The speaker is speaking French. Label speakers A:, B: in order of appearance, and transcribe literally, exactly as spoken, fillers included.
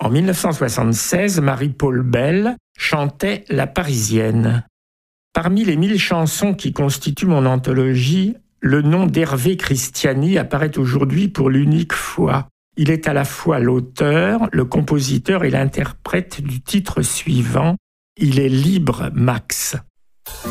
A: En mille neuf cent soixante-seize, Marie-Paul Bell chantait La Parisienne. Parmi les mille chansons qui constituent mon anthologie, le nom d'Hervé Christiani apparaît aujourd'hui pour l'unique fois. Il est à la fois l'auteur, le compositeur et l'interprète du titre suivant, Il est libre, Max.